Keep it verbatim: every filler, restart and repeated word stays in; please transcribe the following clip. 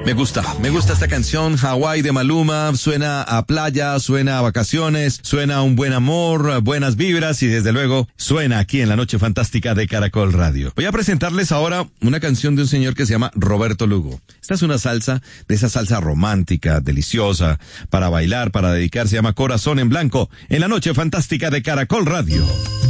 Me gusta, me gusta esta canción, Hawái de Maluma, suena a playa, suena a vacaciones, suena a un buen amor, buenas vibras y desde luego suena aquí en la Noche Fantástica de Caracol Radio. Voy a presentarles ahora una canción de un señor que se llama Roberto Lugo. Esta es una salsa, de esa salsa romántica, deliciosa, para bailar, para dedicar, se llama Corazón en Blanco, en la Noche Fantástica de Caracol Radio.